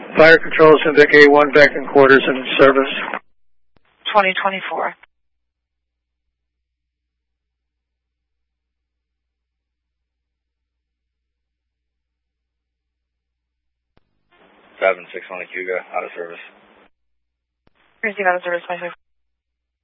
Fire Control, Cinvic A1, Beckton Quarters in service. 2024. Seven 6 on the Cuga, out of service. Receive out of service, 26.